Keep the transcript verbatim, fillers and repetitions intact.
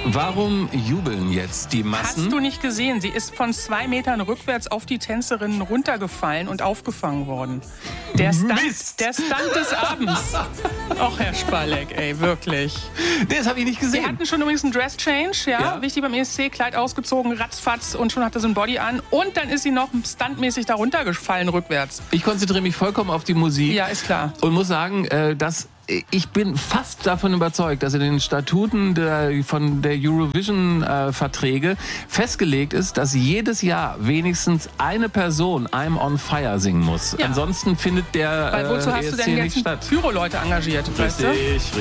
Warum jubeln jetzt die Massen? Hast du nicht gesehen? Sie ist von zwei Metern rückwärts auf die Tänzerinnen runtergefallen und aufgefangen worden. Der Stunt, der Stunt des Abends. Och, Herr Spalleck, ey, wirklich. Das habe ich nicht gesehen. Wir hatten schon übrigens einen Dress-Change, ja, Ja. wichtig beim E S C, Kleid ausgezogen, ratzfatz und schon hatte sie ein Body an. Und dann ist sie noch stuntmäßig da runtergefallen rückwärts. Ich konzentriere mich vollkommen auf die Musik. Ja, ist klar. Und muss sagen, äh, dass ich bin fast davon überzeugt, dass in den Statuten der, von der Eurovision-Verträge äh, festgelegt ist, dass jedes Jahr wenigstens eine Person I'm on Fire singen muss. Ja. Ansonsten findet der Weil wozu äh, hast du E S C denn nicht jetzt statt. Pyro-Leute engagiert, weißt du? Richtig,